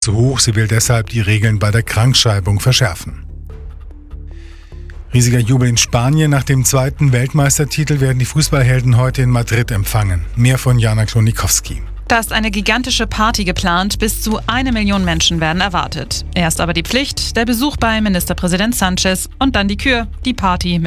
zu hoch. Sie will deshalb die Regeln bei der Krankschreibung verschärfen. Riesiger Jubel in Spanien. Nach dem zweiten Weltmeistertitel werden die Fußballhelden heute in Madrid empfangen. Mehr von Jana Klonikowski. Da ist eine gigantische Party geplant. Bis zu 1 Million Menschen werden erwartet. Erst aber die Pflicht, der Besuch bei Ministerpräsident Sánchez und dann die Kür, die Party mit